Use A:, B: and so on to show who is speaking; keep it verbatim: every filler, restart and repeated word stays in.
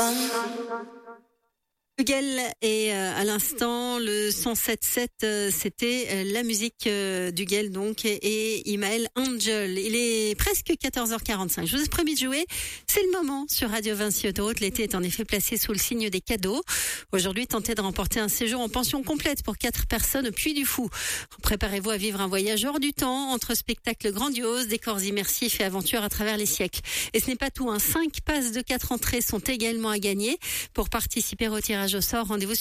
A: Huguel et euh, à l'instant le cent sept sept euh, c'était euh, la musique euh, d'Huguel donc et, et Imael Angel. Il est presque quatorze heures quarante-cinq. Je vous ai promis de jouer. C'est le moment sur Radio Vinci Autoroute. L'été est en effet placé sous le signe des cadeaux. Aujourd'hui, tentez de remporter un séjour en pension complète pour quatre personnes au Puy du Fou. Préparez-vous à vivre un voyage hors du temps entre spectacles grandioses, décors immersifs et aventures à travers les siècles. Et ce n'est pas tout, hein. Cinq passes de quatre entrées sont également à gagner. Pour participer au tirage au sort, rendez-vous